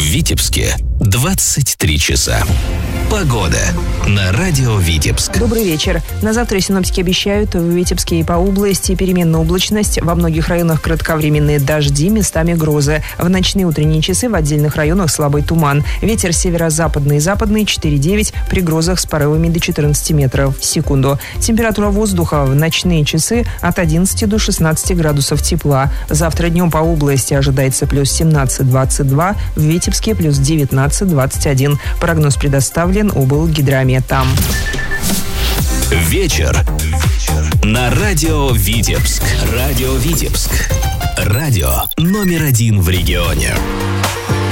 Витебске 23 часа. Погода на радио Витебск. Добрый вечер. На завтра синоптики обещают в Витебске и по области переменная облачность. Во многих районах кратковременные дожди, местами грозы. В ночные и утренние часы в отдельных районах слабый туман. Ветер северо-западный и западный 4,9, при грозах с порывами до 14 метров в секунду. Температура воздуха в ночные часы от 11 до 16 градусов тепла. Завтра днем по области ожидается плюс 17-22, в Витебске плюс 19-21. Прогноз предоставлен облгидрометом. Вечер на радио Витебск. Радио Витебск. Радио номер 1 в регионе.